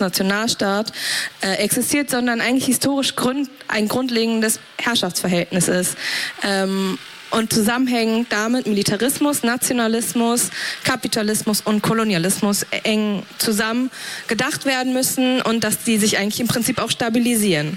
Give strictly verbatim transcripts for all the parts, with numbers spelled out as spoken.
Nationalstaat äh, existiert, sondern eigentlich historisch grund, ein grundlegendes Herrschaftsverhältnis ist. Ähm, und zusammenhängend damit Militarismus, Nationalismus, Kapitalismus und Kolonialismus eng zusammen gedacht werden müssen und dass die sich eigentlich im Prinzip auch stabilisieren.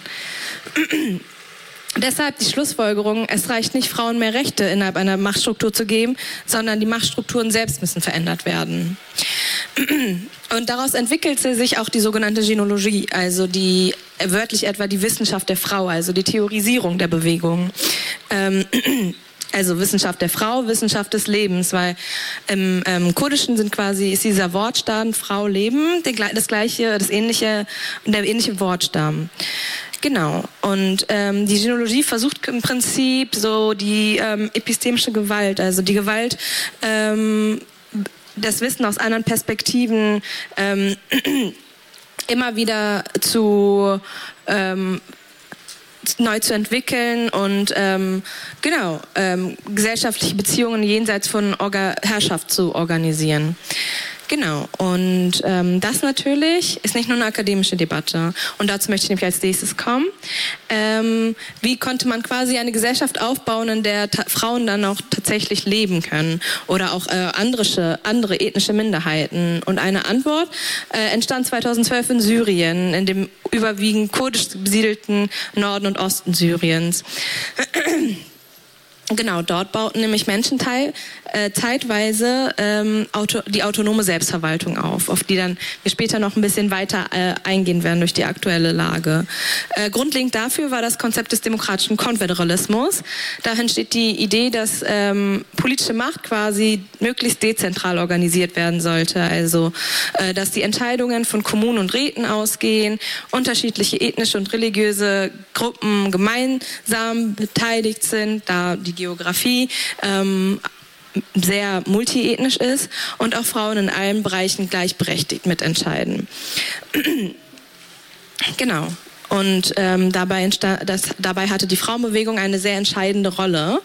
Deshalb die Schlussfolgerung, es reicht nicht, Frauen mehr Rechte innerhalb einer Machtstruktur zu geben, sondern die Machtstrukturen selbst müssen verändert werden. Und daraus entwickelte sich auch die sogenannte Gynäologie, also die wörtlich etwa die Wissenschaft der Frau, also die Theorisierung der Bewegung. Ähm, Also Wissenschaft der Frau, Wissenschaft des Lebens, weil im ähm, Kurdischen sind quasi, ist dieser Wortstamm Frau, Leben, das gleiche, das ähnliche, der ähnliche Wortstamm. Genau. Und ähm, die Gynäologie versucht im Prinzip so die ähm, epistemische Gewalt, also die Gewalt, ähm, das Wissen aus anderen Perspektiven ähm, immer wieder zu ähm, neu zu entwickeln und ähm, genau ähm, gesellschaftliche Beziehungen jenseits von Orga- Herrschaft zu organisieren. Genau, und ähm, das natürlich ist nicht nur eine akademische Debatte. Und dazu möchte ich nämlich als nächstes kommen. Ähm, wie konnte man quasi eine Gesellschaft aufbauen, in der ta- Frauen dann auch tatsächlich leben können? Oder auch äh, andere, andere ethnische Minderheiten? Und eine Antwort äh, entstand zweitausendzwölf in Syrien, in dem überwiegend kurdisch besiedelten Norden und Osten Syriens. Genau, dort bauten nämlich Menschen teil, äh, zeitweise ähm, auto, die autonome Selbstverwaltung auf, auf die dann wir später noch ein bisschen weiter äh, eingehen werden durch die aktuelle Lage. Äh, grundlegend dafür war das Konzept des demokratischen Konföderalismus. Dahin steht die Idee, dass ähm, politische Macht quasi möglichst dezentral organisiert werden sollte, also äh, dass die Entscheidungen von Kommunen und Räten ausgehen, unterschiedliche ethnische und religiöse Gruppen gemeinsam beteiligt sind, da die Geografie ähm, sehr multiethnisch ist und auch Frauen in allen Bereichen gleichberechtigt mitentscheiden. Genau. Und ähm, dabei, entstand, das, dabei hatte die Frauenbewegung eine sehr entscheidende Rolle.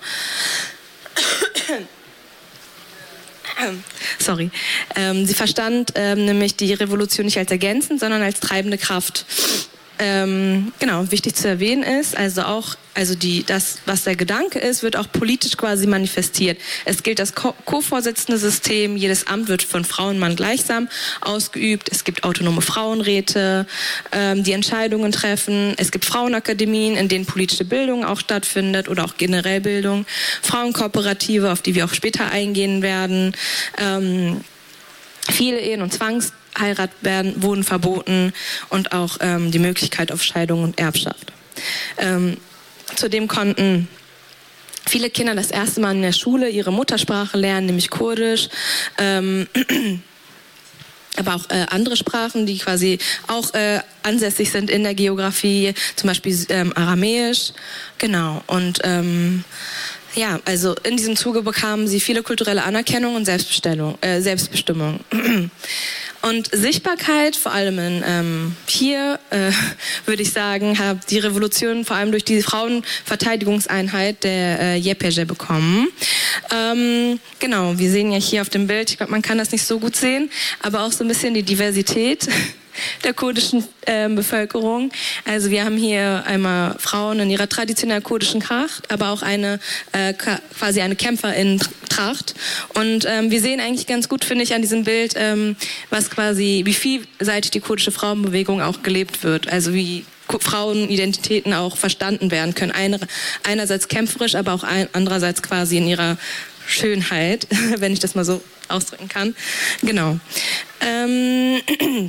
Sorry. Ähm, sie verstand ähm, nämlich die Revolution nicht als ergänzend, sondern als treibende Kraft. Ähm, genau, wichtig zu erwähnen ist, also auch, also die, das, was der Gedanke ist, wird auch politisch quasi manifestiert. Es gilt das Ko- Co-Vorsitzende System, jedes Amt wird von Frau und Mann gleichsam ausgeübt, es gibt autonome Frauenräte, ähm, die Entscheidungen treffen, es gibt Frauenakademien, in denen politische Bildung auch stattfindet oder auch generell Bildung, Frauenkooperative, auf die wir auch später eingehen werden, ähm, viele Ehen und Zwangs Heirat werden, wurden verboten und auch ähm, die Möglichkeit auf Scheidung und Erbschaft. Ähm, zudem konnten viele Kinder das erste Mal in der Schule ihre Muttersprache lernen, nämlich Kurdisch, ähm, aber auch äh, andere Sprachen, die quasi auch äh, ansässig sind in der Geografie, zum Beispiel ähm, Aramäisch, genau, und ähm, ja, also in diesem Zuge bekamen sie viele kulturelle Anerkennung und Selbstbestimmung. Äh, Selbstbestimmung. Und Sichtbarkeit, vor allem in, ähm, hier, äh, würde ich sagen, hat die Revolution vor allem durch die Frauenverteidigungseinheit der äh, Y P G bekommen. Ähm, genau, wir sehen ja hier auf dem Bild, ich glaube, man kann das nicht so gut sehen, aber auch so ein bisschen die Diversität der kurdischen äh, Bevölkerung. Also wir haben hier einmal Frauen in ihrer traditionell kurdischen Tracht, aber auch eine äh, quasi eine Kämpferin-Tracht. Und ähm, wir sehen eigentlich ganz gut, finde ich, an diesem Bild, ähm, was quasi, wie vielseitig die kurdische Frauenbewegung auch gelebt wird. Also wie Frauenidentitäten auch verstanden werden können. Eine, einerseits kämpferisch, aber auch ein, andererseits quasi in ihrer Schönheit, wenn ich das mal so ausdrücken kann. Genau. Ähm,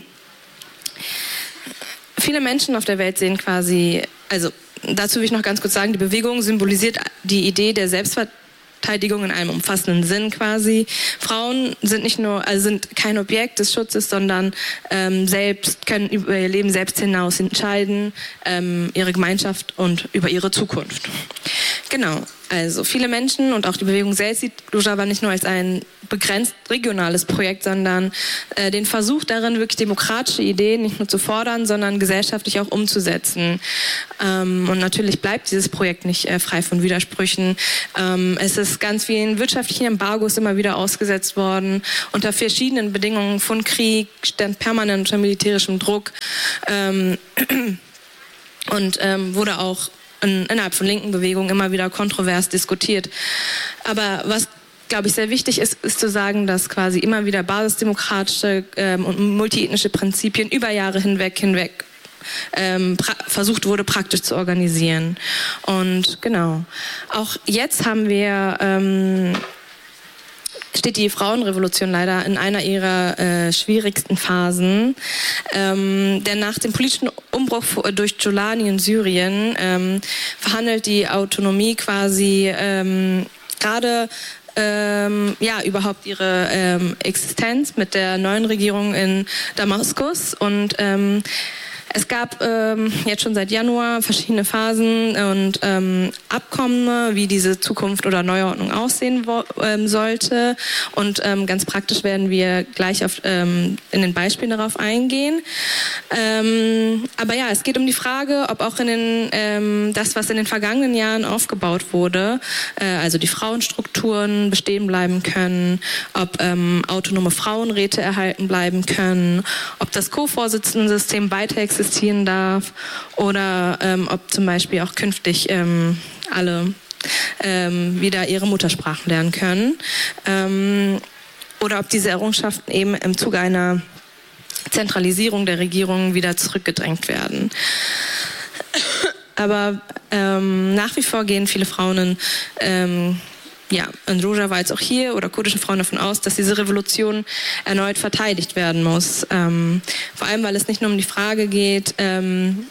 Viele Menschen auf der Welt sehen quasi, also dazu will ich noch ganz kurz sagen, die Bewegung symbolisiert die Idee der Selbstverteidigung in einem umfassenden Sinn quasi. Frauen sind nicht nur, also sind kein Objekt des Schutzes, sondern ähm, selbst können über ihr Leben selbst hinaus entscheiden, ähm, ihre Gemeinschaft und über ihre Zukunft. Genau, also viele Menschen und auch die Bewegung selbst sieht Rojava nicht nur als ein begrenzt regionales Projekt, sondern äh, den Versuch darin, wirklich demokratische Ideen nicht nur zu fordern, sondern gesellschaftlich auch umzusetzen. Ähm, und natürlich bleibt dieses Projekt nicht äh, frei von Widersprüchen. Ähm, es ist ganz vielen wirtschaftlichen Embargos immer wieder ausgesetzt worden, unter verschiedenen Bedingungen von Krieg, stand permanent unter militärischem Druck ähm, und ähm, wurde auch in, innerhalb von linken Bewegungen immer wieder kontrovers diskutiert. Aber was, glaube ich, sehr wichtig ist, ist zu sagen, dass quasi immer wieder basisdemokratische ähm, und multiethnische Prinzipien über Jahre hinweg hinweg ähm, versucht wurde, praktisch zu organisieren. Und genau, auch jetzt haben wir... Ähm, steht die Frauenrevolution leider in einer ihrer äh, schwierigsten Phasen. Ähm, denn nach dem politischen Umbruch durch Jolani in Syrien ähm, verhandelt die Autonomie quasi ähm, gerade ähm, ja, überhaupt ihre ähm, Existenz mit der neuen Regierung in Damaskus. Und ähm, es gab ähm, jetzt schon seit Januar verschiedene Phasen und ähm, Abkommen, wie diese Zukunft oder Neuordnung aussehen wo, ähm, sollte. Und ähm, ganz praktisch werden wir gleich auf, ähm, in den Beispielen darauf eingehen. Ähm, aber ja, es geht um die Frage, ob auch in den, ähm, das, was in den vergangenen Jahren aufgebaut wurde, äh, also die Frauenstrukturen bestehen bleiben können, ob ähm, autonome Frauenräte erhalten bleiben können, ob das Co-Vorsitzendensystem weiter existieren darf oder ähm, ob zum Beispiel auch künftig ähm, alle ähm, wieder ihre Muttersprachen lernen können ähm, oder ob diese Errungenschaften eben im Zuge einer Zentralisierung der Regierung wieder zurückgedrängt werden. Aber ähm, nach wie vor gehen viele Frauen in ähm, ja, in Rojava als auch hier oder kurdischen Frauen davon aus, dass diese Revolution erneut verteidigt werden muss. Ähm, vor allem, weil es nicht nur um die Frage geht, ähm,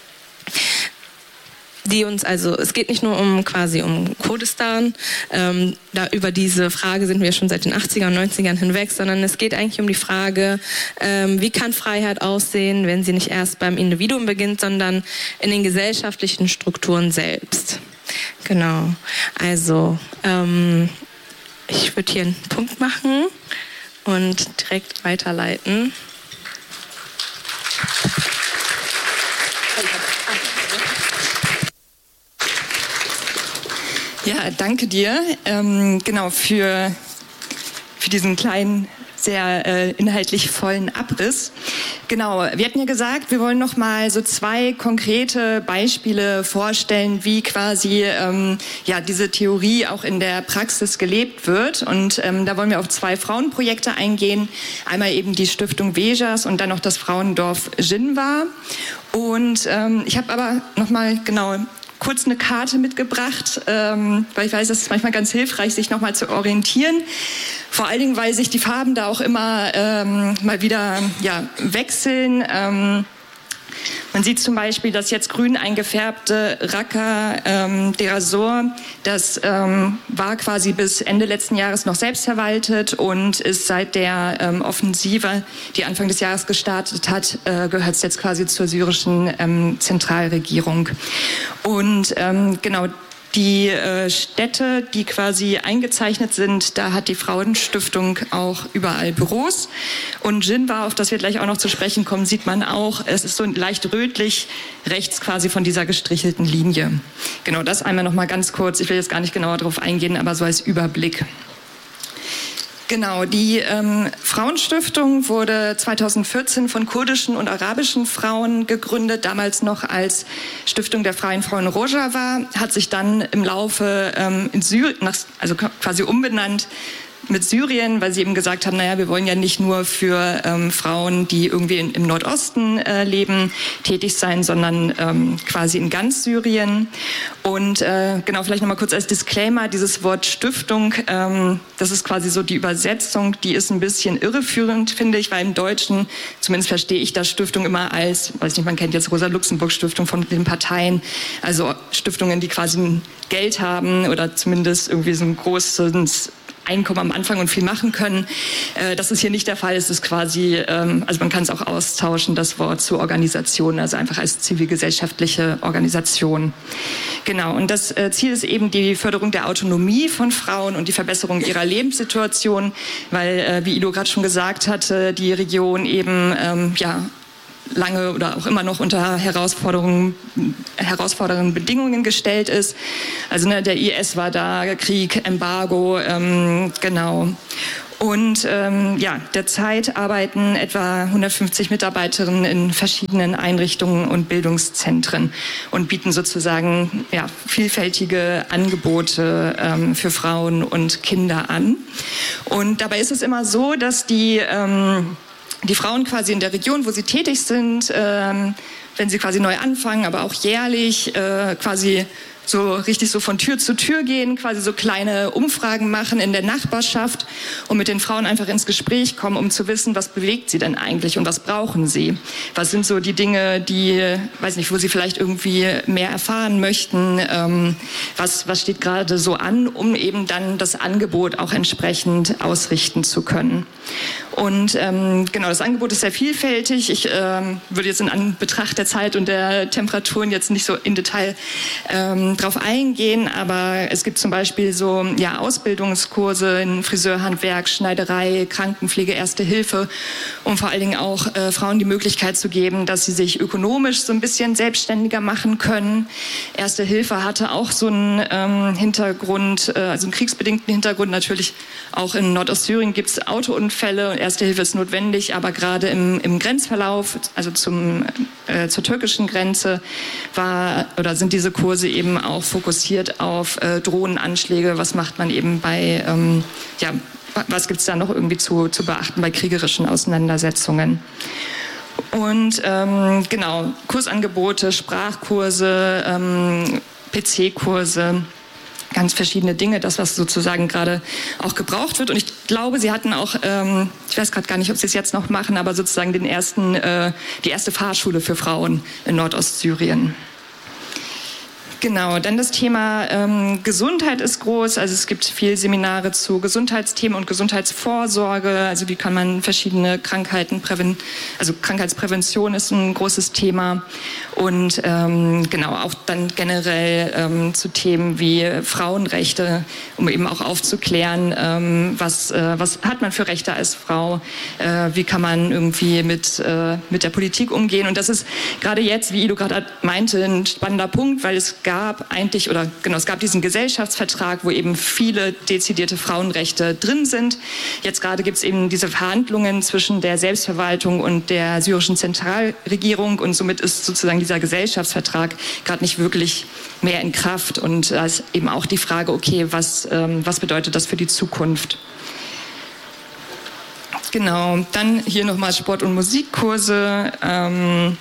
die uns, also es geht nicht nur um quasi um Kurdistan, ähm, da über diese Frage sind wir schon seit den achtziger und neunzigern hinweg, sondern es geht eigentlich um die Frage, ähm, wie kann Freiheit aussehen, wenn sie nicht erst beim Individuum beginnt, sondern in den gesellschaftlichen Strukturen selbst. Genau, also ähm, ich würde hier einen Punkt machen und direkt weiterleiten. Ja, danke dir. Ähm, genau, für, für diesen kleinen, sehr äh, inhaltlich vollen Abriss. Genau, wir hatten ja gesagt, wir wollen noch mal so zwei konkrete Beispiele vorstellen, wie quasi ähm, ja diese Theorie auch in der Praxis gelebt wird. Und ähm, da wollen wir auf zwei Frauenprojekte eingehen. Einmal eben die Stiftung Vejas und dann noch das Frauendorf Jinwa. Und ähm, ich habe aber noch mal genau kurz eine Karte mitgebracht, ähm, weil ich weiß, es ist manchmal ganz hilfreich, sich nochmal zu orientieren. Vor allen Dingen, weil sich die Farben da auch immer ähm, mal wieder ja, wechseln. Ähm, man sieht zum Beispiel das jetzt grün eingefärbte Raqqa ähm, Deir das ähm, war quasi bis Ende letzten Jahres noch selbstverwaltet und ist seit der ähm, Offensive, die Anfang des Jahres gestartet hat, äh, gehört es jetzt quasi zur syrischen ähm, Zentralregierung. Und ähm, genau die äh, Städte, die quasi eingezeichnet sind, da hat die Frauenstiftung auch überall Büros. Und Jinwa, auf das wir gleich auch noch zu sprechen kommen, sieht man auch, es ist so leicht rötlich, rechts quasi von dieser gestrichelten Linie. Genau, das einmal noch mal ganz kurz. Ich will jetzt gar nicht genauer darauf eingehen, aber so als Überblick. Genau, die ähm, Frauenstiftung wurde zweitausendvierzehn von kurdischen und arabischen Frauen gegründet, damals noch als Stiftung der Freien Frauen Rojava, hat sich dann im Laufe ähm, in Syrien, also quasi umbenannt mit Syrien, weil sie eben gesagt haben, naja, wir wollen ja nicht nur für ähm, Frauen, die irgendwie in, im Nordosten äh, leben, tätig sein, sondern ähm, quasi in ganz Syrien. Und äh, genau, vielleicht nochmal kurz als Disclaimer, dieses Wort Stiftung, ähm, das ist quasi so die Übersetzung, die ist ein bisschen irreführend, finde ich, weil im Deutschen, zumindest verstehe ich das Stiftung immer als, weiß nicht, man kennt jetzt Rosa-Luxemburg-Stiftung von den Parteien, also Stiftungen, die quasi Geld haben oder zumindest irgendwie so ein großes Einkommen am Anfang und viel machen können. Äh, das ist hier nicht der Fall. Es ist quasi, ähm, also man kann es auch austauschen, das Wort zu Organisation, also einfach als zivilgesellschaftliche Organisation. Genau, und das äh, Ziel ist eben die Förderung der Autonomie von Frauen und die Verbesserung ihrer Lebenssituation, weil, äh, wie Ido gerade schon gesagt hatte, die Region eben, ähm, ja, lange oder auch immer noch unter Herausforderungen, herausfordernden Bedingungen gestellt ist. Also ne, der I S war da, Krieg, Embargo, ähm, genau. Und ähm, ja, derzeit arbeiten etwa hundertfünfzig Mitarbeiterinnen in verschiedenen Einrichtungen und Bildungszentren und bieten sozusagen ja, vielfältige Angebote ähm, für Frauen und Kinder an. Und dabei ist es immer so, dass die ähm, die Frauen quasi in der Region, wo sie tätig sind, ähm, wenn sie quasi neu anfangen, aber auch jährlich äh, quasi so richtig so von Tür zu Tür gehen, quasi so kleine Umfragen machen in der Nachbarschaft und mit den Frauen einfach ins Gespräch kommen, um zu wissen, was bewegt sie denn eigentlich und was brauchen sie? Was sind so die Dinge, die, weiß nicht, wo sie vielleicht irgendwie mehr erfahren möchten? Ähm, was, was steht gerade so an, um eben dann das Angebot auch entsprechend ausrichten zu können? Und ähm, genau, das Angebot ist sehr vielfältig. Ich ähm, würde jetzt in Anbetracht der Zeit und der Temperaturen jetzt nicht so in Detail ähm, drauf eingehen, aber es gibt zum Beispiel so ja, Ausbildungskurse in Friseurhandwerk, Schneiderei, Krankenpflege, Erste Hilfe, um vor allen Dingen auch äh, Frauen die Möglichkeit zu geben, dass sie sich ökonomisch so ein bisschen selbstständiger machen können. Erste Hilfe hatte auch so einen ähm, Hintergrund, äh, also einen kriegsbedingten Hintergrund. Natürlich auch in Nordostsyrien gibt es Autounfälle. Erste Hilfe ist notwendig, aber gerade im, im Grenzverlauf, also zum, äh, zur türkischen Grenze, war oder sind diese Kurse eben auch fokussiert auf äh, Drohnenanschläge. Was macht man eben bei, ähm, ja, was gibt es da noch irgendwie zu, zu beachten bei kriegerischen Auseinandersetzungen? Und ähm, genau, Kursangebote, Sprachkurse, ähm, P C-Kurse, ganz verschiedene Dinge, das, was sozusagen gerade auch gebraucht wird. Und ich glaube, Sie hatten auch, ähm, ich weiß gerade gar nicht, ob Sie es jetzt noch machen, aber sozusagen den ersten, äh, die erste Fahrschule für Frauen in Nordostsyrien. Genau, dann das Thema ähm, Gesundheit ist groß. Also es gibt viele Seminare zu Gesundheitsthemen und Gesundheitsvorsorge. Also wie kann man verschiedene Krankheiten präven, also Krankheitsprävention ist ein großes Thema. Und ähm, genau, auch dann generell ähm, zu Themen wie Frauenrechte, um eben auch aufzuklären, ähm, was, äh, was hat man für Rechte als Frau, äh, wie kann man irgendwie mit, äh, mit der Politik umgehen. Und das ist gerade jetzt, wie Ido gerade meinte, ein spannender Punkt, weil es gab eigentlich, oder genau, es gab diesen Gesellschaftsvertrag, wo eben viele dezidierte Frauenrechte drin sind. Jetzt gerade gibt es eben diese Verhandlungen zwischen der Selbstverwaltung und der syrischen Zentralregierung und somit ist sozusagen dieser Gesellschaftsvertrag gerade nicht wirklich mehr in Kraft und da ist eben auch die Frage, okay, was, ähm, was bedeutet das für die Zukunft? Genau, dann hier nochmal Sport- und Musikkurse. Ähm,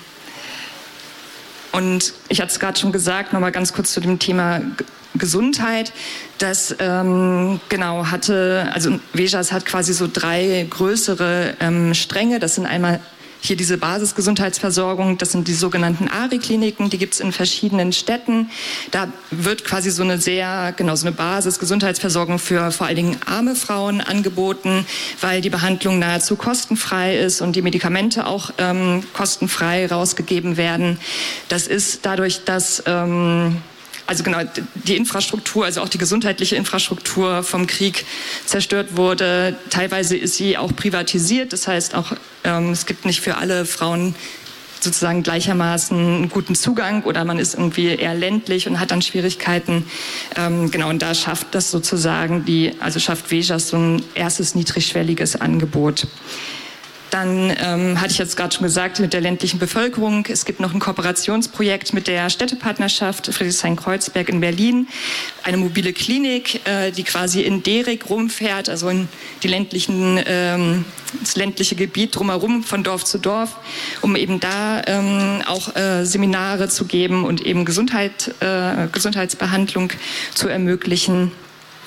Und ich hatte es gerade schon gesagt, nochmal ganz kurz zu dem Thema Gesundheit. Das ähm, genau hatte, also Vejas hat quasi so drei größere ähm, Stränge. Das sind einmal hier diese Basisgesundheitsversorgung, das sind die sogenannten A R I-Kliniken, die gibt es in verschiedenen Städten. Da wird quasi so eine sehr, genau, so eine Basisgesundheitsversorgung für vor allen Dingen arme Frauen angeboten, weil die Behandlung nahezu kostenfrei ist und die Medikamente auch ähm, kostenfrei rausgegeben werden. Das ist dadurch, dass ähm, Also genau, die Infrastruktur, also auch die gesundheitliche Infrastruktur vom Krieg zerstört wurde. Teilweise ist sie auch privatisiert. Das heißt auch, ähm, es gibt nicht für alle Frauen sozusagen gleichermaßen einen guten Zugang oder man ist irgendwie eher ländlich und hat dann Schwierigkeiten. Ähm, genau, und da schafft das sozusagen die, also schafft Vejas so ein erstes niedrigschwelliges Angebot. Dann ähm, hatte ich jetzt gerade schon gesagt, mit der ländlichen Bevölkerung. Es gibt noch ein Kooperationsprojekt mit der Städtepartnerschaft Friedrichshain-Kreuzberg in Berlin. Eine mobile Klinik, äh, die quasi in Derik rumfährt, also in die ländlichen, ähm, das ländliche Gebiet drumherum von Dorf zu Dorf, um eben da ähm, auch äh, Seminare zu geben und eben Gesundheit, äh, Gesundheitsbehandlung zu ermöglichen.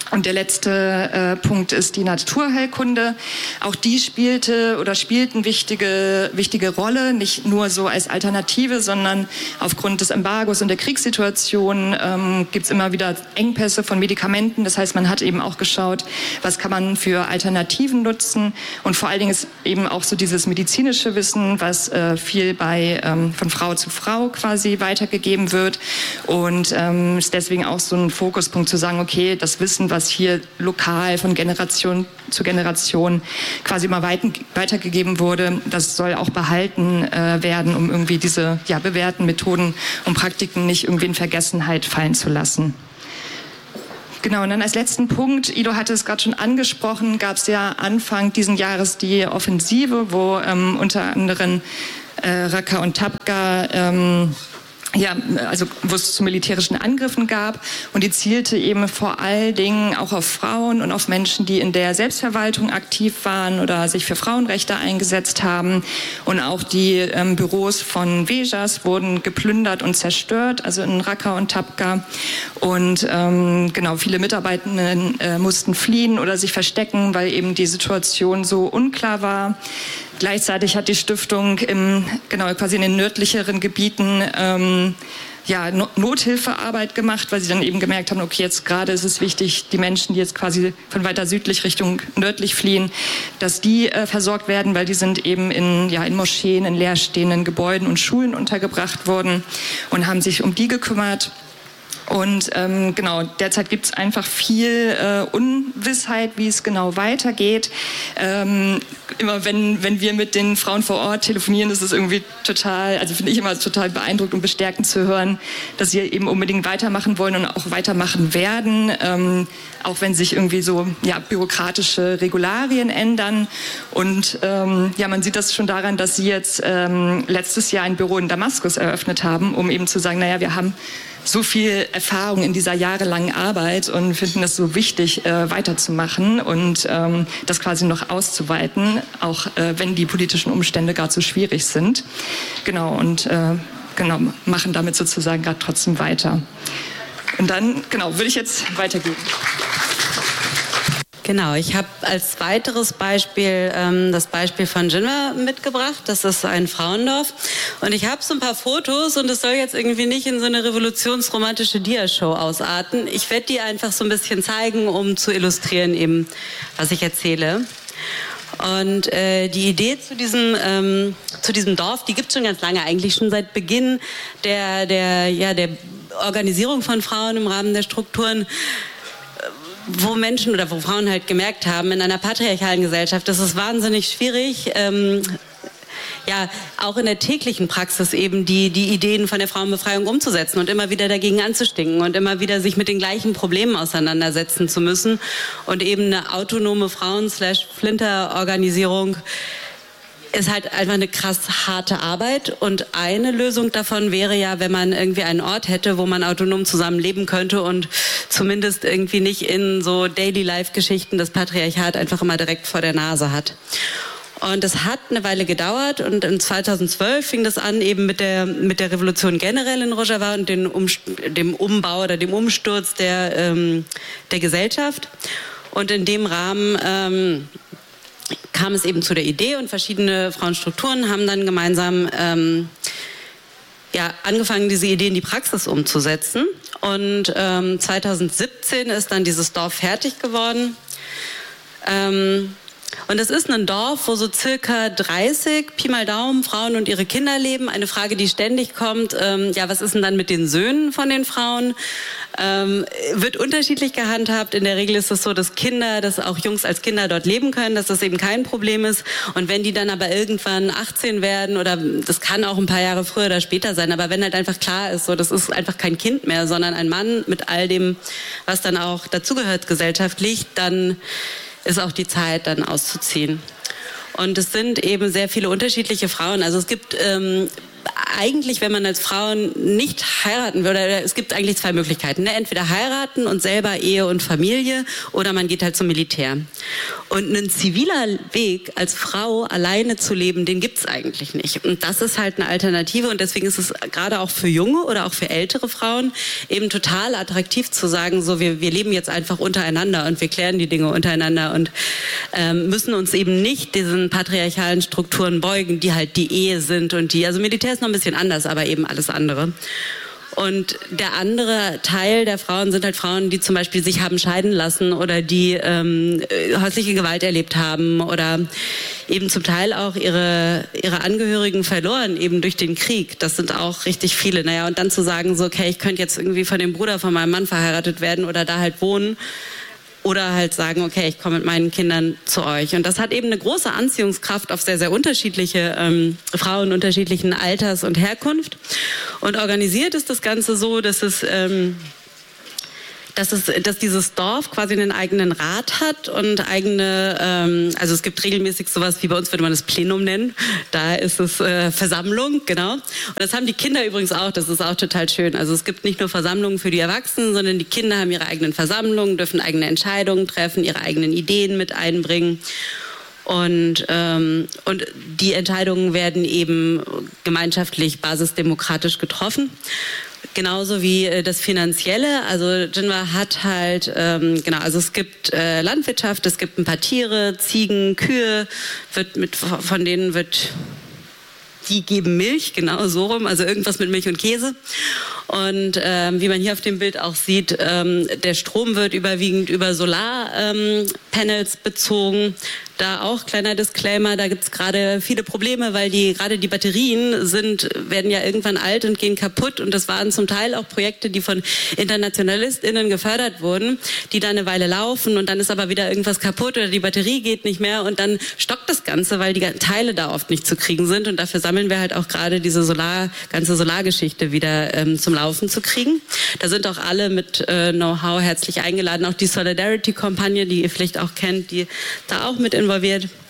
Und der letzte äh, Punkt ist die Naturheilkunde. Auch die spielte oder spielten wichtige, wichtige Rolle, nicht nur so als Alternative, sondern aufgrund des Embargos und der Kriegssituation ähm, gibt es immer wieder Engpässe von Medikamenten. Das heißt, man hat eben auch geschaut, was kann man für Alternativen nutzen. Und vor allen Dingen ist eben auch so dieses medizinische Wissen, was äh, viel bei ähm, von Frau zu Frau quasi weitergegeben wird. Und ähm, ist deswegen auch so ein Fokuspunkt zu sagen, okay, das Wissen, was was hier lokal von Generation zu Generation quasi immer weitergegeben wurde, das soll auch behalten äh, werden, um irgendwie diese ja, bewährten Methoden und Praktiken nicht irgendwie in Vergessenheit fallen zu lassen. Genau, und dann als letzten Punkt, Ido hatte es gerade schon angesprochen, gab es ja Anfang diesen Jahres die Offensive, wo ähm, unter anderem äh, Raqqa und Tabqa ähm, Ja, also wo es zu militärischen Angriffen gab, und die zielte eben vor allen Dingen auch auf Frauen und auf Menschen, die in der Selbstverwaltung aktiv waren oder sich für Frauenrechte eingesetzt haben. Und auch die ähm, Büros von Vejas wurden geplündert und zerstört, also in Raqqa und Tabqa. Und ähm, genau, viele Mitarbeitenden äh, mussten fliehen oder sich verstecken, weil eben die Situation so unklar war. Gleichzeitig hat die Stiftung im, genau, quasi in den nördlicheren Gebieten ähm, ja, no- Nothilfearbeit gemacht, weil sie dann eben gemerkt haben, okay, jetzt gerade ist es wichtig, die Menschen, die jetzt quasi von weiter südlich Richtung nördlich fliehen, dass die äh, versorgt werden, weil die sind eben in, ja, in Moscheen, in leerstehenden Gebäuden und Schulen untergebracht worden und haben sich um die gekümmert. Und ähm, genau, derzeit gibt es einfach viel äh, Ungewissheit, wie es genau weitergeht. Ähm, immer wenn, wenn wir mit den Frauen vor Ort telefonieren, ist es irgendwie total, also finde ich immer total beeindruckend und bestärkend zu hören, dass sie eben unbedingt weitermachen wollen und auch weitermachen werden, ähm, auch wenn sich irgendwie so ja, bürokratische Regularien ändern. Und ähm, ja, man sieht das schon daran, dass sie jetzt ähm, letztes Jahr ein Büro in Damaskus eröffnet haben, um eben zu sagen, naja, wir haben so viel Erfahrung in dieser jahrelangen Arbeit und finden das so wichtig, äh, weiterzumachen und ähm, das quasi noch auszuweiten, auch äh, wenn die politischen Umstände gerade so schwierig sind. Genau, und äh, genau, machen damit sozusagen gerade trotzdem weiter. Und dann, genau, würde ich jetzt weitergeben. Genau, ich habe als weiteres Beispiel ähm, das Beispiel von Jinwa mitgebracht. Das ist ein Frauendorf. Und ich habe so ein paar Fotos und es soll jetzt irgendwie nicht in so eine revolutionsromantische Dia-Show ausarten. Ich werde die einfach so ein bisschen zeigen, um zu illustrieren eben, was ich erzähle. Und äh, die Idee zu diesem, ähm, zu diesem Dorf, die gibt es schon ganz lange, eigentlich schon seit Beginn der, der, ja, der Organisierung von Frauen im Rahmen der Strukturen, wo Menschen oder wo Frauen halt gemerkt haben, in einer patriarchalen Gesellschaft, das ist wahnsinnig schwierig, ähm, ja, auch in der täglichen Praxis eben die, die Ideen von der Frauenbefreiung umzusetzen und immer wieder dagegen anzustinken und immer wieder sich mit den gleichen Problemen auseinandersetzen zu müssen und eben eine autonome Frauen-Flinter-Organisierung ist halt einfach eine krass harte Arbeit, und eine Lösung davon wäre ja, wenn man irgendwie einen Ort hätte, wo man autonom zusammenleben könnte und zumindest irgendwie nicht in so Daily-Life-Geschichten das Patriarchat einfach immer direkt vor der Nase hat. Und das hat eine Weile gedauert, und in zweitausendzwölf fing das an eben mit der, mit der Revolution generell in Rojava und den um, dem Umbau oder dem Umsturz der, ähm, der Gesellschaft. Und in dem Rahmen ähm, kam es eben zu der Idee, und verschiedene Frauenstrukturen haben dann gemeinsam ähm, ja, angefangen, diese Idee in die Praxis umzusetzen. Und ähm, zweitausendsiebzehn ist dann dieses Dorf fertig geworden. Ähm, Und es ist ein Dorf, wo so circa dreißig, Pi mal Daumen, Frauen und ihre Kinder leben. Eine Frage, die ständig kommt, ähm, ja, was ist denn dann mit den Söhnen von den Frauen? Ähm, wird unterschiedlich gehandhabt. In der Regel ist es so, dass Kinder, dass auch Jungs als Kinder dort leben können, dass das eben kein Problem ist. Und wenn die dann aber irgendwann achtzehn werden, oder das kann auch ein paar Jahre früher oder später sein, aber wenn halt einfach klar ist, so, das ist einfach kein Kind mehr, sondern ein Mann mit all dem, was dann auch dazugehört gesellschaftlich, dann ist auch die Zeit, dann auszuziehen. Und es sind eben sehr viele unterschiedliche Frauen. Also es gibt ähm, eigentlich, wenn man als Frau nicht heiraten will, oder es gibt eigentlich zwei Möglichkeiten, ne? Entweder heiraten und selber Ehe und Familie, oder man geht halt zum Militär. Und ein ziviler Weg als Frau alleine zu leben, den gibt's eigentlich nicht. Und das ist halt eine Alternative, und deswegen ist es gerade auch für junge oder auch für ältere Frauen eben total attraktiv zu sagen, so wir, wir leben jetzt einfach untereinander und wir klären die Dinge untereinander und ähm, müssen uns eben nicht diesen patriarchalen Strukturen beugen, die halt die Ehe sind und die, also Militär ist noch ein bisschen anders, aber eben alles andere. Und der andere Teil der Frauen sind halt Frauen, die zum Beispiel sich haben scheiden lassen oder die ähm, häusliche Gewalt erlebt haben oder eben zum Teil auch ihre, ihre Angehörigen verloren, eben durch den Krieg. Das sind auch richtig viele. Naja, und dann zu sagen, so, okay, ich könnte jetzt irgendwie von dem Bruder von meinem Mann verheiratet werden oder da halt wohnen. Oder halt sagen, okay, ich komme mit meinen Kindern zu euch. Und das hat eben eine große Anziehungskraft auf sehr, sehr unterschiedliche ähm, Frauen unterschiedlichen Alters und Herkunft. Und organisiert ist das Ganze so, dass es... Ähm, Dass, es, dass dieses Dorf quasi einen eigenen Rat hat und eigene, ähm, also es gibt regelmäßig sowas, wie bei uns würde man das Plenum nennen, da ist es äh, Versammlung, genau. Und das haben die Kinder übrigens auch, das ist auch total schön. Also es gibt nicht nur Versammlungen für die Erwachsenen, sondern die Kinder haben ihre eigenen Versammlungen, dürfen eigene Entscheidungen treffen, ihre eigenen Ideen mit einbringen. Und, ähm, und die Entscheidungen werden eben gemeinschaftlich, basisdemokratisch getroffen. Genauso wie äh, das Finanzielle. Also Jinwa hat halt, ähm, genau, also es gibt äh, Landwirtschaft, es gibt ein paar Tiere, Ziegen, Kühe, wird mit, von denen wird, die geben Milch, genau so rum, also irgendwas mit Milch und Käse. Und ähm, wie man hier auf dem Bild auch sieht, ähm, der Strom wird überwiegend über Solarpanels ähm, bezogen. Da auch kleiner Disclaimer, da gibt's gerade viele Probleme, weil die gerade die Batterien sind, werden ja irgendwann alt und gehen kaputt. Und das waren zum Teil auch Projekte, die von InternationalistInnen gefördert wurden, die dann eine Weile laufen und dann ist aber wieder irgendwas kaputt oder die Batterie geht nicht mehr und dann stockt das Ganze, weil die Teile da oft nicht zu kriegen sind. Und dafür sammeln wir halt auch gerade diese Solar, ganze Solargeschichte wieder ähm, zum Laufen zu kriegen. Da sind auch alle mit äh, Know-how herzlich eingeladen. Auch die Solidarity-Kampagne, die ihr vielleicht auch kennt, die da auch mit involviert.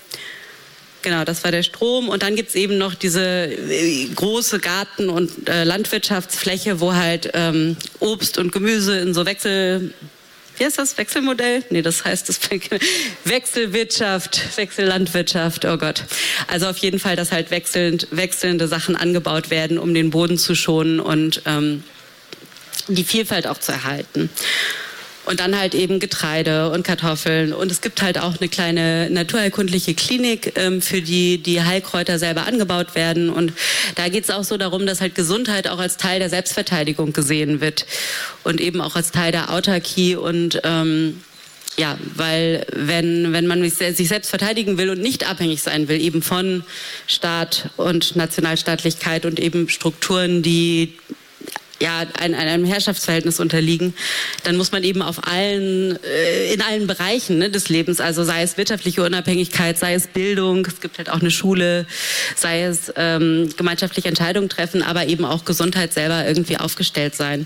Genau, das war der Strom. Und dann gibt's eben noch diese äh, große Garten- und äh, Landwirtschaftsfläche, wo halt ähm, Obst und Gemüse in so Wechsel... Wie heißt das? Wechselmodell? Nee, das heißt das Wechselwirtschaft, Wechsellandwirtschaft, oh Gott. Also auf jeden Fall, dass halt wechselnd, wechselnde Sachen angebaut werden, um den Boden zu schonen und ähm, die Vielfalt auch zu erhalten. Und dann halt eben Getreide und Kartoffeln. Und es gibt halt auch eine kleine naturheilkundliche Klinik, ähm, für die die Heilkräuter selber angebaut werden. Und da geht es auch so darum, dass halt Gesundheit auch als Teil der Selbstverteidigung gesehen wird. Und eben auch als Teil der Autarkie. Und ähm, ja, weil wenn, wenn man sich selbst verteidigen will und nicht abhängig sein will, eben von Staat und Nationalstaatlichkeit und eben Strukturen, die ja, ein, einem Herrschaftsverhältnis unterliegen, dann muss man eben auf allen, äh, in allen Bereichen ne, des Lebens, also sei es wirtschaftliche Unabhängigkeit, sei es Bildung, es gibt halt auch eine Schule, sei es ähm, gemeinschaftliche Entscheidungen treffen, aber eben auch Gesundheit selber irgendwie aufgestellt sein.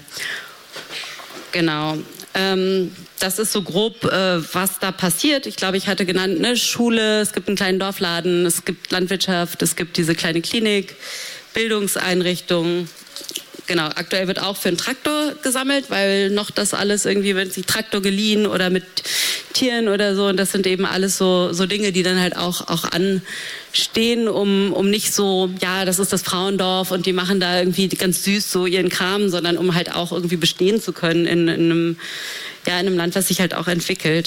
Genau. Ähm, das ist so grob, äh, was da passiert. Ich glaube, ich hatte genannt, ne, Schule, es gibt einen kleinen Dorfladen, es gibt Landwirtschaft, es gibt diese kleine Klinik, Bildungseinrichtungen. Genau, aktuell wird auch für einen Traktor gesammelt, weil noch das alles irgendwie, wenn sich Traktor geliehen oder mit Tieren oder so, und das sind eben alles so, so Dinge, die dann halt auch, auch anstehen, um, um nicht so, ja, das ist das Frauendorf und die machen da irgendwie ganz süß so ihren Kram, sondern um halt auch irgendwie bestehen zu können in, in einem, ja, in einem Land, was sich halt auch entwickelt.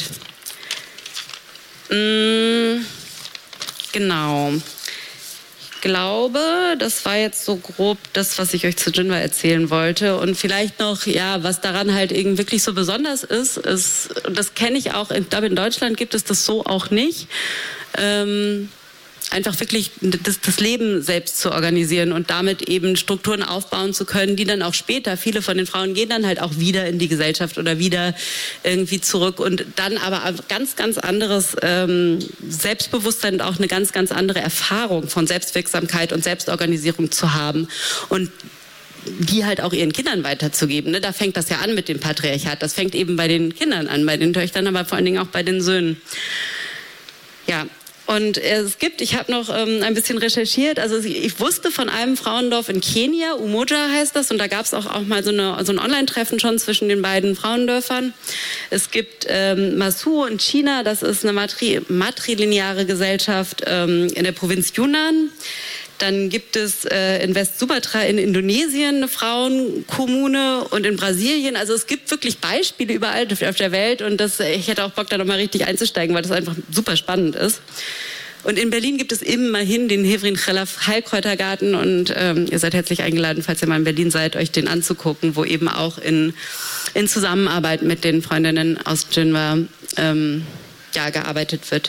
Mm, genau. Ich glaube, das war jetzt so grob das, was ich euch zu Jinwa erzählen wollte. Und vielleicht noch, ja, was daran halt eben wirklich so besonders ist, ist, und das kenne ich auch, ich glaube in Deutschland gibt es das so auch nicht, ähm, einfach wirklich das, das Leben selbst zu organisieren und damit eben Strukturen aufbauen zu können, die dann auch später, viele von den Frauen gehen dann halt auch wieder in die Gesellschaft oder wieder irgendwie zurück und dann aber ganz, ganz anderes ähm, Selbstbewusstsein und auch eine ganz, ganz andere Erfahrung von Selbstwirksamkeit und Selbstorganisierung zu haben und die halt auch ihren Kindern weiterzugeben. Ne? Da fängt das ja an mit dem Patriarchat. Das fängt eben bei den Kindern an, bei den Töchtern, aber vor allen Dingen auch bei den Söhnen. Ja, Und es gibt, ich habe noch ähm, ein bisschen recherchiert, also ich wusste von einem Frauendorf in Kenia, Umoja heißt das, und da gab es auch, auch mal so, eine, so ein Online-Treffen schon zwischen den beiden Frauendörfern. Es gibt ähm, Masu in China, das ist eine matri matrilineare Gesellschaft ähm, in der Provinz Yunnan. Dann gibt es äh, in West-Sumatra in Indonesien eine Frauenkommune und in Brasilien. Also es gibt wirklich Beispiele überall auf der Welt und das, ich hätte auch Bock, da nochmal richtig einzusteigen, weil das einfach super spannend ist. Und in Berlin gibt es immerhin den Hevrin Khelaf Heilkräutergarten und ähm, ihr seid herzlich eingeladen, falls ihr mal in Berlin seid, euch den anzugucken, wo eben auch in, in Zusammenarbeit mit den Freundinnen aus Jinwa ähm, ja, gearbeitet wird.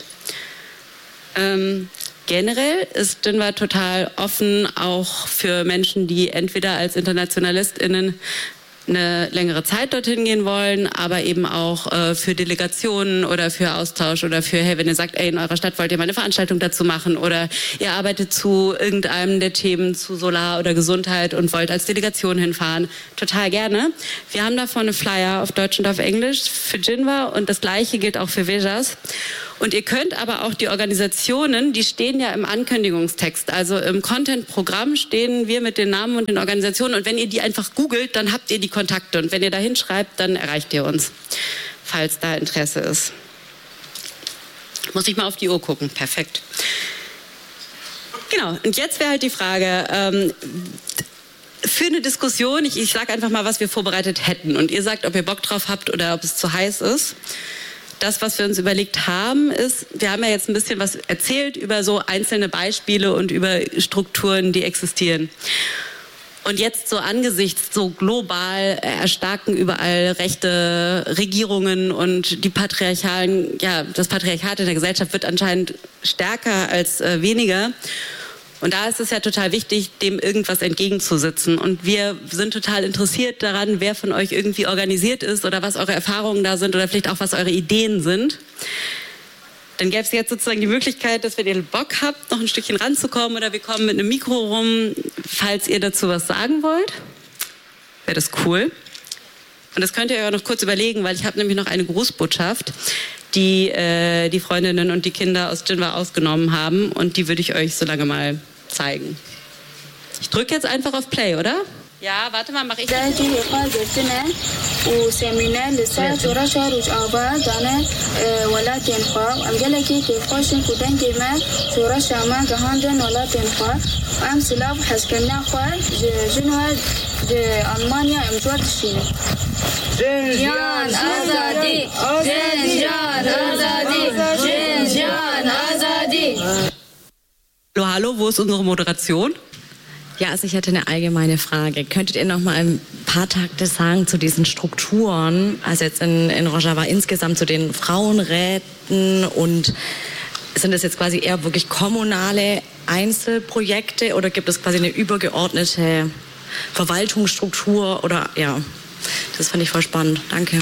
Ähm, Generell ist Jinwa total offen, auch für Menschen, die entweder als InternationalistInnen eine längere Zeit dorthin gehen wollen, aber eben auch äh, für Delegationen oder für Austausch oder für, hey, wenn ihr sagt, ey, in eurer Stadt wollt ihr mal eine Veranstaltung dazu machen oder ihr arbeitet zu irgendeinem der Themen, zu Solar oder Gesundheit und wollt als Delegation hinfahren, total gerne. Wir haben davon eine Flyer auf Deutsch und auf Englisch für Jinwa und das Gleiche gilt auch für Vejas. Und ihr könnt aber auch die Organisationen, die stehen ja im Ankündigungstext, also im Content-Programm stehen wir mit den Namen und den Organisationen und wenn ihr die einfach googelt, dann habt ihr die Kontakte und wenn ihr da hinschreibt, dann erreicht ihr uns, falls da Interesse ist. Muss ich mal auf die Uhr gucken, perfekt. Genau, und jetzt wäre halt die Frage, ähm, für eine Diskussion, ich, ich sage einfach mal, was wir vorbereitet hätten und ihr sagt, ob ihr Bock drauf habt oder ob es zu heiß ist. Das, was wir uns überlegt haben, ist, wir haben ja jetzt ein bisschen was erzählt über so einzelne Beispiele und über Strukturen, die existieren. Und jetzt so angesichts so global erstarken überall rechte Regierungen und die patriarchalen, ja, das Patriarchat in der Gesellschaft wird anscheinend stärker als äh, weniger. Und da ist es ja total wichtig, dem irgendwas entgegenzusetzen. Und wir sind total interessiert daran, wer von euch irgendwie organisiert ist oder was eure Erfahrungen da sind oder vielleicht auch, was eure Ideen sind. Dann gäbe es jetzt sozusagen die Möglichkeit, dass wenn ihr Bock habt, noch ein Stückchen ranzukommen oder wir kommen mit einem Mikro rum, falls ihr dazu was sagen wollt. Wäre das cool. Und das könnt ihr euch auch noch kurz überlegen, weil ich habe nämlich noch eine Grußbotschaft, die äh, die Freundinnen und die Kinder aus Jinwa ausgenommen haben und die würde ich euch so lange mal zeigen. Ich drücke jetzt einfach auf Play, oder? Ja, warte mal, mach ich. Hallo, hallo, wo ist unsere Moderation? Ja, also ich hätte eine allgemeine Frage. Könntet ihr noch mal ein paar Takte sagen zu diesen Strukturen, also jetzt in, in Rojava insgesamt zu den Frauenräten und sind das jetzt quasi eher wirklich kommunale Einzelprojekte oder gibt es quasi eine übergeordnete Verwaltungsstruktur oder ja, das fand ich voll spannend. Danke.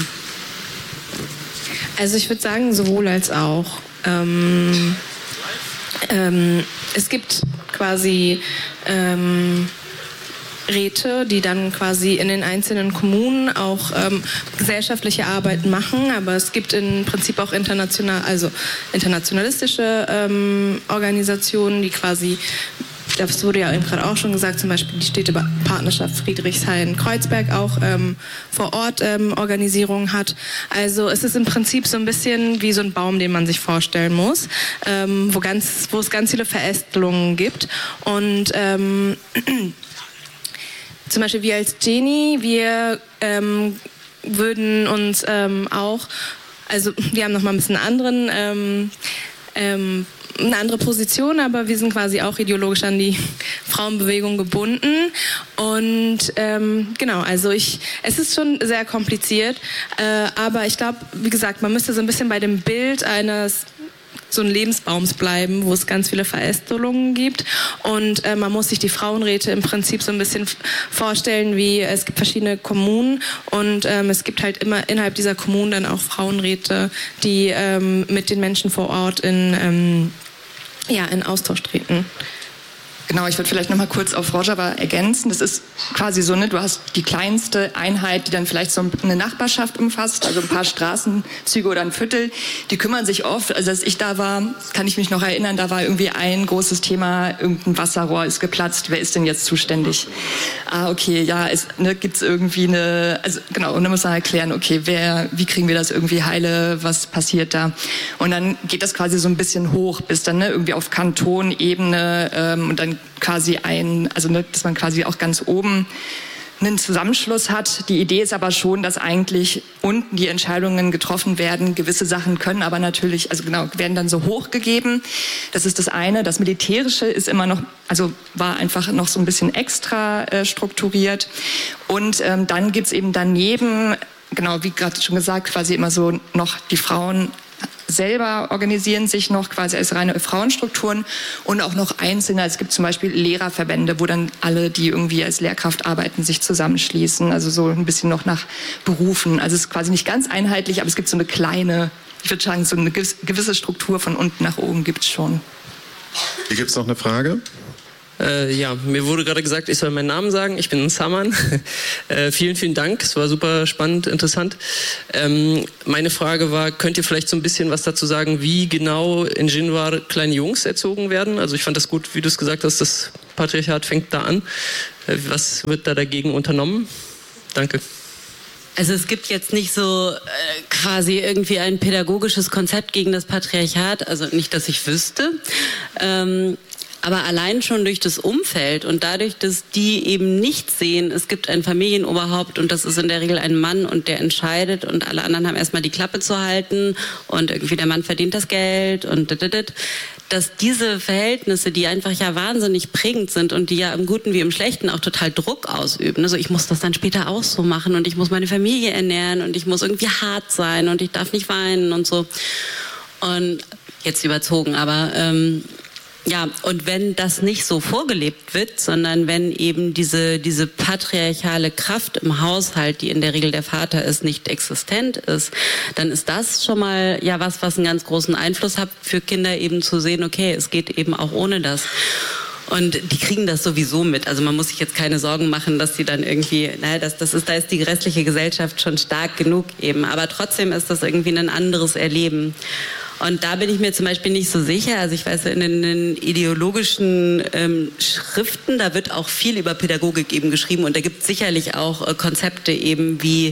Also ich würde sagen, sowohl als auch. Ähm, ähm, es gibt quasi ähm, Räte, die dann quasi in den einzelnen Kommunen auch ähm, gesellschaftliche Arbeit machen, aber es gibt im Prinzip auch international, also internationalistische ähm, Organisationen, die quasi, das wurde ja eben gerade auch schon gesagt, zum Beispiel die Städtepartnerschaft Friedrichshain-Kreuzberg auch ähm, vor Ort ähm, Organisierungen hat. Also es ist im Prinzip so ein bisschen wie so ein Baum, den man sich vorstellen muss, ähm, wo, ganz, wo es ganz viele Verästelungen gibt. Und ähm, zum Beispiel wir als Genie, wir ähm, würden uns ähm, auch, also wir haben nochmal ein bisschen anderen ähm, ähm, eine andere Position, aber wir sind quasi auch ideologisch an die Frauenbewegung gebunden und ähm, genau, also ich, es ist schon sehr kompliziert, äh, aber ich glaube, wie gesagt, man müsste so ein bisschen bei dem Bild eines so ein Lebensbaums bleiben, wo es ganz viele Verästelungen gibt und äh, man muss sich die Frauenräte im Prinzip so ein bisschen vorstellen, wie es gibt verschiedene Kommunen und ähm, es gibt halt immer innerhalb dieser Kommunen dann auch Frauenräte, die ähm, mit den Menschen vor Ort in, ähm, ja, in Austausch treten. Genau, ich würde vielleicht noch mal kurz auf Rojava ergänzen. Das ist quasi so, ne, du hast die kleinste Einheit, die dann vielleicht so eine Nachbarschaft umfasst, also ein paar Straßenzüge oder ein Viertel. Die kümmern sich oft, also als ich da war, kann ich mich noch erinnern, da war irgendwie ein großes Thema, irgendein Wasserrohr ist geplatzt, wer ist denn jetzt zuständig? Ah, okay, ja, es ne, gibt's irgendwie eine, also genau, und dann muss man erklären, okay, wer, wie kriegen wir das irgendwie heile, was passiert da? Und dann geht das quasi so ein bisschen hoch, bis dann ne, irgendwie auf Kantonebene ähm, und dann quasi ein, also ne, dass man quasi auch ganz oben einen Zusammenschluss hat. Die Idee ist aber schon, dass eigentlich unten die Entscheidungen getroffen werden. Gewisse Sachen können aber natürlich, also genau, werden dann so hochgegeben. Das ist das eine. Das Militärische ist immer noch, also war einfach noch so ein bisschen extra äh, strukturiert. Und ähm, dann gibt's eben daneben, genau wie gerade schon gesagt, quasi immer so noch die Frauen selber organisieren sich noch quasi als reine Frauenstrukturen und auch noch einzelne. Es gibt zum Beispiel Lehrerverbände, wo dann alle, die irgendwie als Lehrkraft arbeiten, sich zusammenschließen. Also so ein bisschen noch nach Berufen. Also es ist quasi nicht ganz einheitlich, aber es gibt so eine kleine, ich würde sagen, so eine gewisse Struktur von unten nach oben gibt es schon. Hier gibt es noch eine Frage. Äh, ja, mir wurde gerade gesagt, ich soll meinen Namen sagen. Ich bin Saman. äh, vielen, vielen Dank. Es war super spannend, interessant. Ähm, meine Frage war, könnt ihr vielleicht so ein bisschen was dazu sagen, wie genau in Jinwar kleine Jungs erzogen werden? Also ich fand das gut, wie du es gesagt hast, das Patriarchat fängt da an. Äh, was wird da dagegen unternommen? Danke. Also es gibt jetzt nicht so äh, quasi irgendwie ein pädagogisches Konzept gegen das Patriarchat, also nicht, dass ich wüsste. Ähm, Aber allein schon durch das Umfeld und dadurch, dass die eben nicht sehen, es gibt ein Familienoberhaupt und das ist in der Regel ein Mann und der entscheidet und alle anderen haben erstmal die Klappe zu halten und irgendwie der Mann verdient das Geld und dit, dass diese Verhältnisse, die einfach ja wahnsinnig prägend sind und die ja im Guten wie im Schlechten auch total Druck ausüben. Also ich muss das dann später auch so machen und ich muss meine Familie ernähren und ich muss irgendwie hart sein und ich darf nicht weinen und so. Und jetzt überzogen, aber ähm, ja, und wenn das nicht so vorgelebt wird, sondern wenn eben diese, diese patriarchale Kraft im Haushalt, die in der Regel der Vater ist, nicht existent ist, dann ist das schon mal ja was, was einen ganz großen Einfluss hat für Kinder eben zu sehen, okay, es geht eben auch ohne das. Und die kriegen das sowieso mit. Also man muss sich jetzt keine Sorgen machen, dass sie dann irgendwie, naja, das, das ist, da ist die restliche Gesellschaft schon stark genug eben. Aber trotzdem ist das irgendwie ein anderes Erleben. Und da bin ich mir zum Beispiel nicht so sicher. Also ich weiß, in den ideologischen ähm, Schriften, da wird auch viel über Pädagogik eben geschrieben. Und da gibt es sicherlich auch äh, Konzepte eben wie,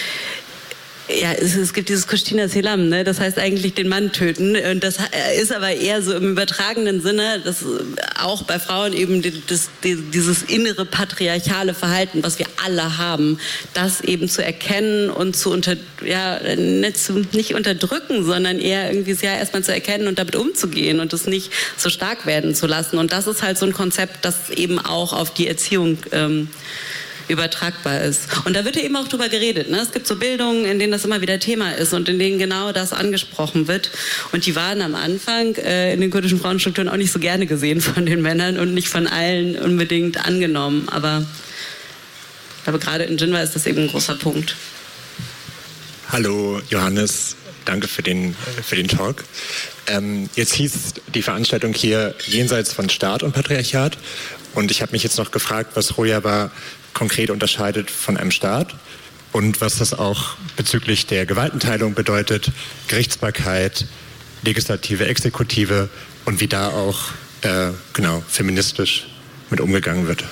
ja, es, es gibt dieses Kushtina Selam, ne? Das heißt eigentlich den Mann töten. Und das ist aber eher so im übertragenen Sinne, dass auch bei Frauen eben das, dieses innere patriarchale Verhalten, was wir alle haben, das eben zu erkennen und zu unter, ja, nicht, zu, nicht unterdrücken, sondern eher irgendwie ja erstmal zu erkennen und damit umzugehen und es nicht so stark werden zu lassen. Und das ist halt so ein Konzept, das eben auch auf die Erziehung ähm, übertragbar ist. Und da wird ja eben auch drüber geredet. Ne? Es gibt so Bildungen, in denen das immer wieder Thema ist und in denen genau das angesprochen wird. Und die waren am Anfang äh, in den kurdischen Frauenstrukturen auch nicht so gerne gesehen von den Männern und nicht von allen unbedingt angenommen. Aber, aber gerade in Jinwar ist das eben ein großer Punkt. Hallo Johannes, danke für den, für den Talk. Ähm, jetzt hieß die Veranstaltung hier jenseits von Staat und Patriarchat. Und ich habe mich jetzt noch gefragt, was Rojava konkret unterscheidet von einem Staat und was das auch bezüglich der Gewaltenteilung bedeutet, Gerichtsbarkeit, Legislative, Exekutive und wie da auch äh, genau feministisch mit umgegangen wird.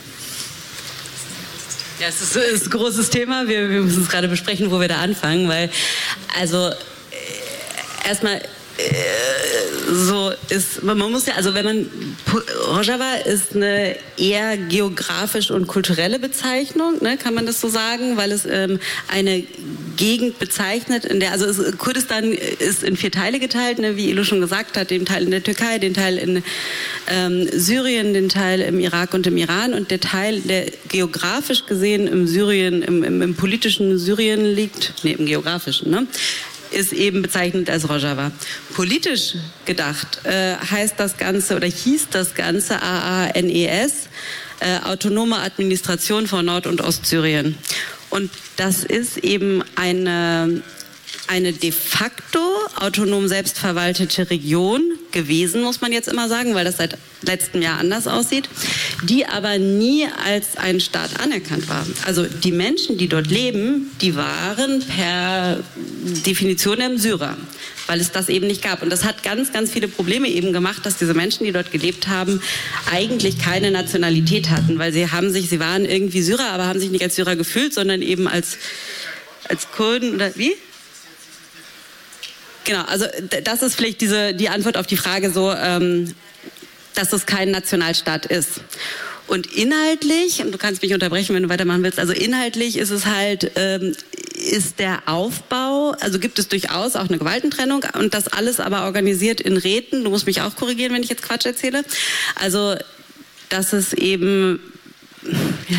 Ja, es ist, ist ein großes Thema. Wir, wir müssen es gerade besprechen, wo wir da anfangen, weil also äh, erstmal so ist, man muss ja, also wenn man, Rojava ist eine eher geografisch und kulturelle Bezeichnung, ne, kann man das so sagen, weil es ähm, eine Gegend bezeichnet, in der, also es, Kurdistan ist in vier Teile geteilt, ne, wie Ilo schon gesagt hat, den Teil in der Türkei, den Teil in ähm, Syrien, den Teil im Irak und im Iran und der Teil, der geografisch gesehen im Syrien, im, im, im politischen Syrien liegt, nee, im geografischen, ne, ist eben bezeichnet als Rojava. Politisch gedacht äh, heißt das Ganze oder hieß das Ganze A A N E S, äh, Autonome Administration von Nord- und Ostsyrien. Und das ist eben eine, eine de facto autonom selbstverwaltete Region gewesen, muss man jetzt immer sagen, weil das seit letztem Jahr anders aussieht, die aber nie als ein Staat anerkannt war. Also die Menschen, die dort leben, die waren per Definition im Syrer, weil es das eben nicht gab. Und das hat ganz, ganz viele Probleme eben gemacht, dass diese Menschen, die dort gelebt haben, eigentlich keine Nationalität hatten, weil sie haben sich, sie waren irgendwie Syrer, aber haben sich nicht als Syrer gefühlt, sondern eben als, als Kurden oder wie? Genau, also das ist vielleicht diese, die Antwort auf die Frage so, ähm, dass es kein Nationalstaat ist. Und inhaltlich, und du kannst mich unterbrechen, wenn du weitermachen willst, also inhaltlich ist es halt, ähm, ist der Aufbau, also gibt es durchaus auch eine Gewaltentrennung und das alles aber organisiert in Räten, du musst mich auch korrigieren, wenn ich jetzt Quatsch erzähle, also dass es eben... Ja,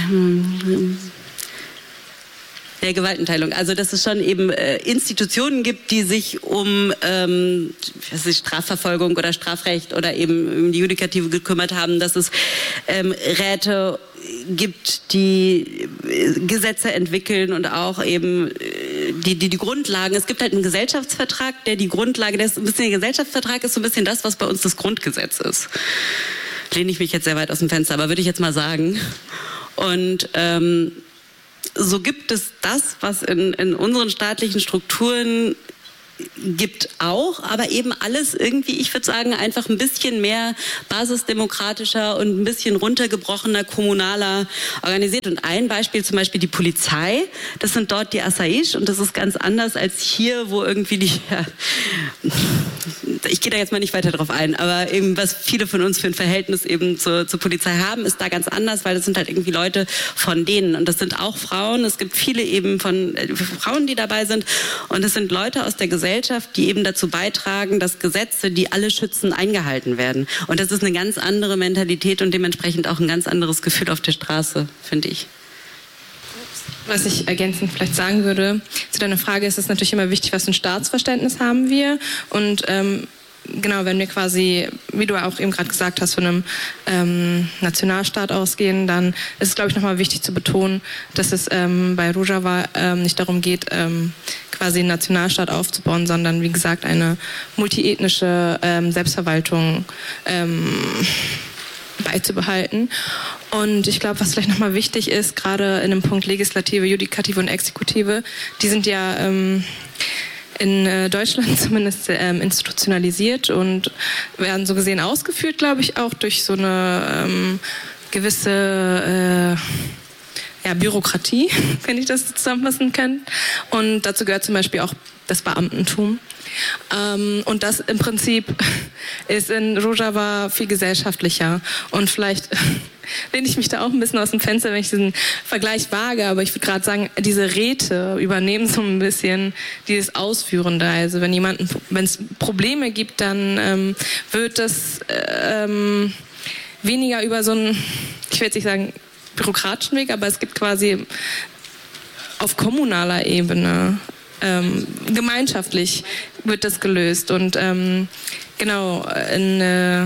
der Gewaltenteilung. Also dass es schon eben äh, Institutionen gibt, die sich um ähm, was ist, Strafverfolgung oder Strafrecht oder eben um die Judikative gekümmert haben, dass es ähm, Räte gibt, die äh, Gesetze entwickeln und auch eben äh, die, die die Grundlagen. Es gibt halt einen Gesellschaftsvertrag, der die Grundlage, der ist ein bisschen der Gesellschaftsvertrag ist so ein bisschen das, was bei uns das Grundgesetz ist. Lehne ich mich jetzt sehr weit aus dem Fenster, aber würde ich jetzt mal sagen. Und ähm, so gibt es das, was in, in unseren staatlichen Strukturen gibt auch, aber eben alles irgendwie, ich würde sagen, einfach ein bisschen mehr basisdemokratischer und ein bisschen runtergebrochener, kommunaler organisiert. Und ein Beispiel zum Beispiel die Polizei, das sind dort die Asaish und das ist ganz anders als hier, wo irgendwie die, ja, ich gehe da jetzt mal nicht weiter drauf ein, aber eben was viele von uns für ein Verhältnis eben zur, zur Polizei haben, ist da ganz anders, weil das sind halt irgendwie Leute von denen und das sind auch Frauen, es gibt viele eben von äh, Frauen, die dabei sind und es sind Leute aus der Gesellschaft, die eben dazu beitragen, dass Gesetze, die alle schützen, eingehalten werden. Und das ist eine ganz andere Mentalität und dementsprechend auch ein ganz anderes Gefühl auf der Straße, finde ich. Was ich ergänzend vielleicht sagen würde, zu deiner Frage ist es natürlich immer wichtig, was für ein Staatsverständnis haben wir. Und ähm, genau, wenn wir quasi, wie du auch eben gerade gesagt hast, von einem ähm, Nationalstaat ausgehen, dann ist es, glaube ich, nochmal wichtig zu betonen, dass es ähm, bei Rojava ähm, nicht darum geht, ähm, quasi einen Nationalstaat aufzubauen, sondern, wie gesagt, eine multiethnische ähm, Selbstverwaltung ähm, beizubehalten. Und ich glaube, was vielleicht nochmal wichtig ist, gerade in dem Punkt Legislative, Judikative und Exekutive, die sind ja ähm, in äh, Deutschland zumindest ähm, institutionalisiert und werden so gesehen ausgeführt, glaube ich, auch durch so eine ähm, gewisse äh, ja, Bürokratie, wenn ich das zusammenfassen kann. Und dazu gehört zum Beispiel auch das Beamtentum. Ähm, und das im Prinzip ist in Rojava viel gesellschaftlicher. Und vielleicht lehne ich mich da auch ein bisschen aus dem Fenster, wenn ich diesen Vergleich wage. Aber ich würde gerade sagen, diese Räte übernehmen so ein bisschen dieses Ausführende. Also wenn jemanden, wenn es Probleme gibt, dann ähm, wird das ähm, weniger über so einen, ich will jetzt nicht sagen bürokratischen Weg, aber es gibt quasi auf kommunaler Ebene Ähm, gemeinschaftlich wird das gelöst. Und ähm, genau, in, äh,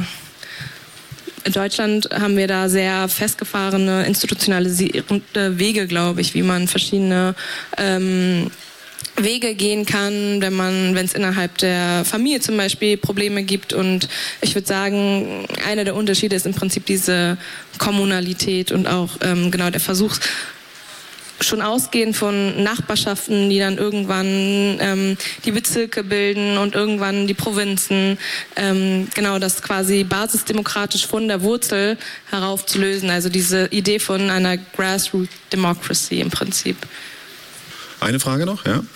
in Deutschland haben wir da sehr festgefahrene, institutionalisierende Wege, glaube ich, wie man verschiedene ähm, Wege gehen kann, wenn man, wenn es innerhalb der Familie zum Beispiel Probleme gibt. Und ich würde sagen, einer der Unterschiede ist im Prinzip diese Kommunalität und auch ähm, genau der Versuch, schon ausgehend von Nachbarschaften, die dann irgendwann ähm, die Bezirke bilden und irgendwann die Provinzen, ähm, genau das quasi basisdemokratisch von der Wurzel heraufzulösen. Also diese Idee von einer Grassroot Democracy im Prinzip. Eine Frage noch, ja?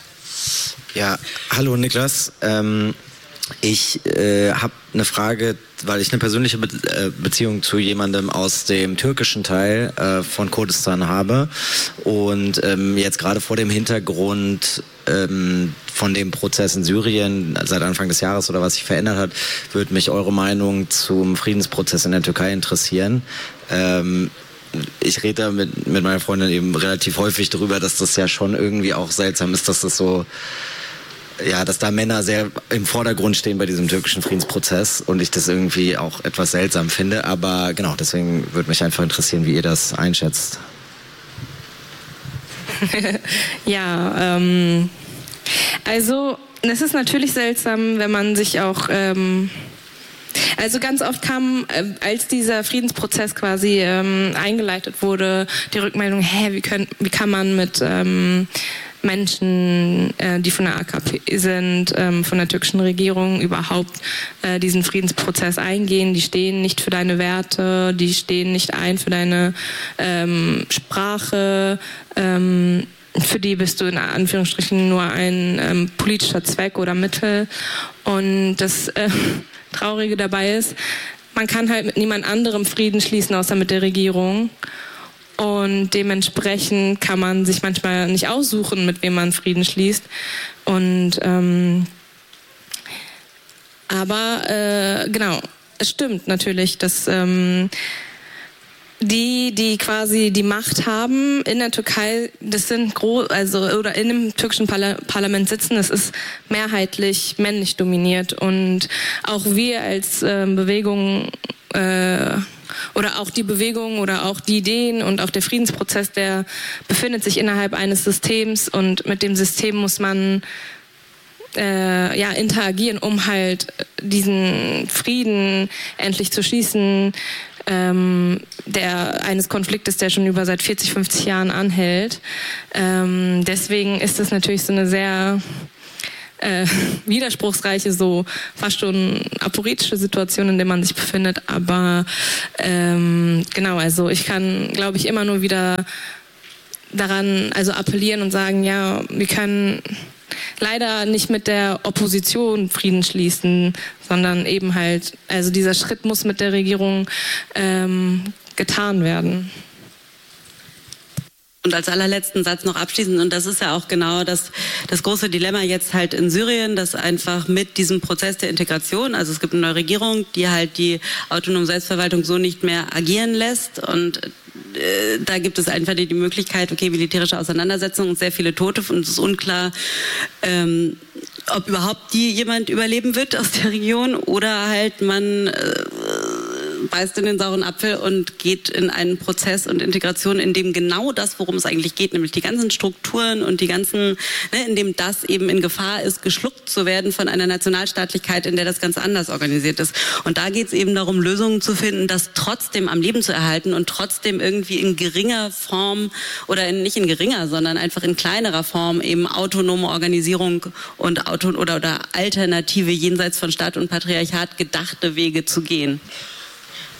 Ja, hallo Niklas. Ähm, ich äh, habe eine Frage, weil ich eine persönliche Be äh, Beziehung zu jemandem aus dem türkischen Teil äh, von Kurdistan habe und ähm, jetzt gerade vor dem Hintergrund ähm, von dem Prozess in Syrien seit Anfang des Jahres oder was sich verändert hat, würde mich eure Meinung zum Friedensprozess in der Türkei interessieren. Ähm, ich rede da mit, mit meiner Freundin eben relativ häufig darüber, dass das ja schon irgendwie auch seltsam ist, dass das so ja, dass da Männer sehr im Vordergrund stehen bei diesem türkischen Friedensprozess und ich das irgendwie auch etwas seltsam finde. Aber genau, deswegen würde mich einfach interessieren, wie ihr das einschätzt. ja, ähm, Also, es ist natürlich seltsam, wenn man sich auch... Ähm, also ganz oft kam, äh, als dieser Friedensprozess quasi ähm, eingeleitet wurde, die Rückmeldung, hä, wie, können, wie kann man mit ähm, Menschen, äh, die von der A K P sind, ähm, von der türkischen Regierung überhaupt äh, diesen Friedensprozess eingehen? Die stehen nicht für deine Werte, die stehen nicht ein für deine ähm, Sprache, ähm, für die bist du in Anführungsstrichen nur ein ähm, politischer Zweck oder Mittel. Und das äh, Traurige dabei ist, man kann halt mit niemand anderem Frieden schließen, außer mit der Regierung. Und dementsprechend kann man sich manchmal nicht aussuchen, mit wem man Frieden schließt. Und ähm, aber äh, genau, es stimmt natürlich, dass ähm, die, die quasi die Macht haben in der Türkei, das sind groß, also oder in dem türkischen Parla- Parlament sitzen, das ist mehrheitlich männlich dominiert und auch wir als ähm, Bewegung äh, oder auch die Bewegung oder auch die Ideen und auch der Friedensprozess, der befindet sich innerhalb eines Systems und mit dem System muss man äh, ja interagieren, um halt diesen Frieden endlich zu schließen. Ähm, der, eines Konfliktes, der schon über seit vierzig, fünfzig Jahren anhält. Ähm, deswegen ist das natürlich so eine sehr äh, widerspruchsreiche, so fast schon aporetische Situation, in der man sich befindet. Aber ähm, genau, also ich kann, glaube ich, immer nur wieder daran also appellieren und sagen, ja, wir können leider nicht mit der Opposition Frieden schließen, sondern eben halt, also dieser Schritt muss mit der Regierung ähm, getan werden. Und als allerletzten Satz noch abschließend, und das ist ja auch genau das, das große Dilemma jetzt halt in Syrien, dass einfach mit diesem Prozess der Integration, also es gibt eine neue Regierung, die halt die autonome Selbstverwaltung so nicht mehr agieren lässt und äh, da gibt es einfach die, die Möglichkeit, okay, militärische Auseinandersetzungen und sehr viele Tote und es ist unklar, ähm, ob überhaupt die jemand überleben wird aus der Region oder halt man äh, beißt in den sauren Apfel und geht in einen Prozess und Integration, in dem genau das, worum es eigentlich geht, nämlich die ganzen Strukturen und die ganzen, ne, in dem das eben in Gefahr ist, geschluckt zu werden von einer Nationalstaatlichkeit, in der das ganz anders organisiert ist. Und da geht es eben darum, Lösungen zu finden, das trotzdem am Leben zu erhalten und trotzdem irgendwie in geringer Form oder in, nicht in geringer, sondern einfach in kleinerer Form eben autonome Organisierung und Auto oder, oder alternative jenseits von Staat und Patriarchat gedachte Wege zu gehen.